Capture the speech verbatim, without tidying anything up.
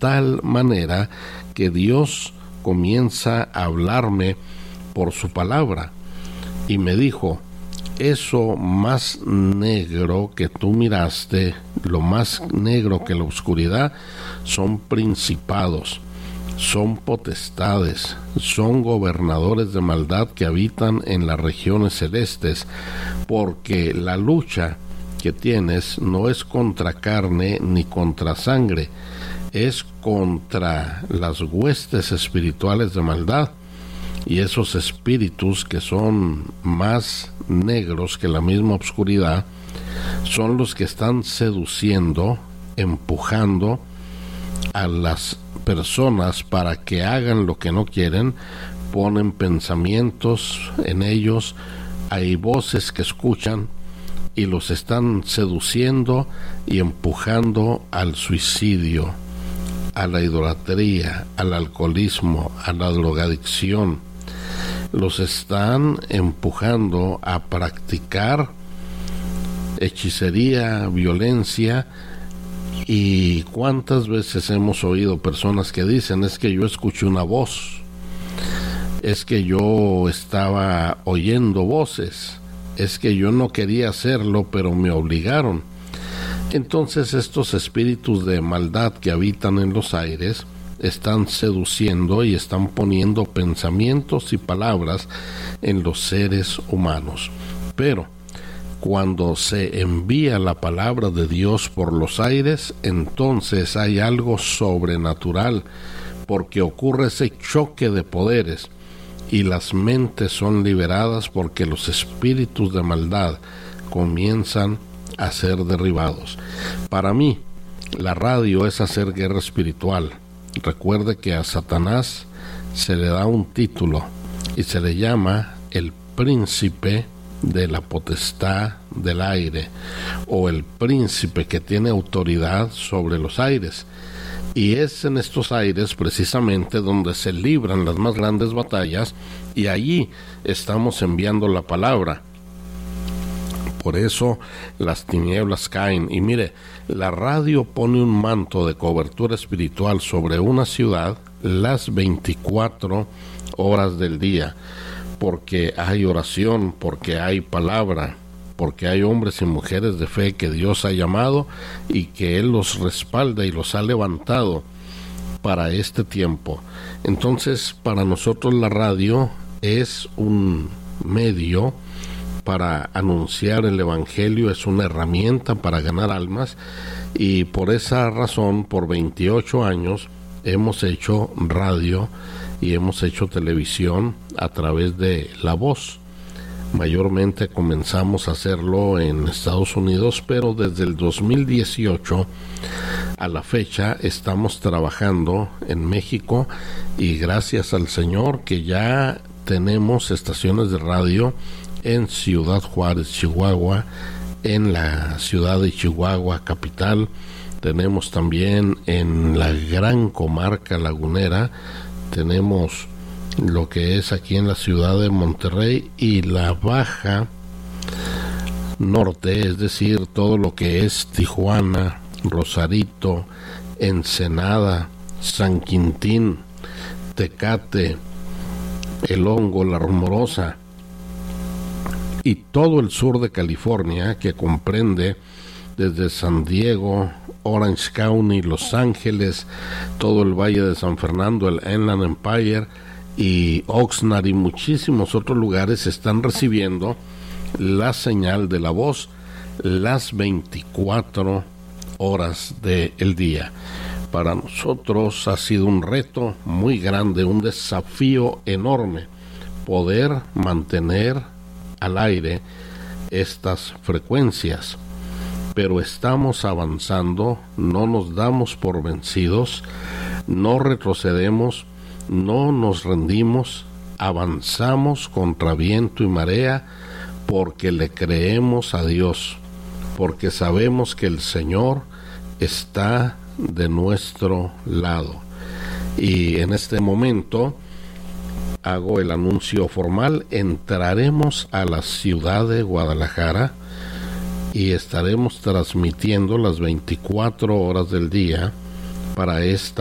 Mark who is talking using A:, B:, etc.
A: tal manera que Dios comienza a hablarme por su palabra y me dijo: eso más negro que tú miraste, lo más negro que la oscuridad, son principados, son potestades, son gobernadores de maldad que habitan en las regiones celestes, porque la lucha que tienes no es contra carne ni contra sangre, es contra las huestes espirituales de maldad. Y esos espíritus que son más negros que la misma oscuridad son los que están seduciendo, empujando a las personas para que hagan lo que no quieren, ponen pensamientos en ellos, hay voces que escuchan y los están seduciendo y empujando al suicidio, a la idolatría, al alcoholismo, a la drogadicción. Los están empujando a practicar hechicería, violencia. Y cuántas veces hemos oído personas que dicen: es que yo escuché una voz, es que yo estaba oyendo voces, es que yo no quería hacerlo pero me obligaron. Entonces estos espíritus de maldad que habitan en los aires están seduciendo y están poniendo pensamientos y palabras en los seres humanos. Pero cuando se envía la palabra de Dios por los aires, entonces hay algo sobrenatural, porque ocurre ese choque de poderes y las mentes son liberadas, porque los espíritus de maldad comienzan a ser derribados. Para mí, la radio es hacer guerra espiritual. Recuerde que a Satanás se le da un título y se le llama el príncipe de la potestad del aire, o el príncipe que tiene autoridad sobre los aires. Y es en estos aires precisamente donde se libran las más grandes batallas, y allí estamos enviando la palabra. Por eso las tinieblas caen. Y mire, la radio pone un manto de cobertura espiritual sobre una ciudad las veinticuatro horas del día, porque hay oración, porque hay palabra, porque hay hombres y mujeres de fe que Dios ha llamado y que Él los respalda y los ha levantado para este tiempo. Entonces, para nosotros la radio es un medio para anunciar el evangelio, es una herramienta para ganar almas, y por esa razón, por veintiocho años hemos hecho radio y hemos hecho televisión a través de La Voz. Mayormente comenzamos a hacerlo en Estados Unidos, pero desde el dos mil dieciocho a la fecha estamos trabajando en México, y gracias al Señor que ya tenemos estaciones de radio en Ciudad Juárez, Chihuahua, en la ciudad de Chihuahua capital. Tenemos también en la gran comarca lagunera, tenemos lo que es aquí en la ciudad de Monterrey y la baja norte, es decir, todo lo que es Tijuana, Rosarito, Ensenada, San Quintín, Tecate, El Hongo, La Rumorosa, y todo el sur de California, que comprende desde San Diego, Orange County, Los Ángeles, todo el Valle de San Fernando, el Inland Empire y Oxnard y muchísimos otros lugares están recibiendo la señal de La Voz las veinticuatro horas del día. Para nosotros ha sido un reto muy grande, un desafío enorme poder mantener al aire estas frecuencias, pero estamos avanzando, no nos damos por vencidos, no retrocedemos, no nos rendimos, avanzamos contra viento y marea, porque le creemos a Dios, porque sabemos que el Señor está de nuestro lado. Y en este momento hago el anuncio formal: entraremos a la ciudad de Guadalajara y estaremos transmitiendo las veinticuatro horas del día para esta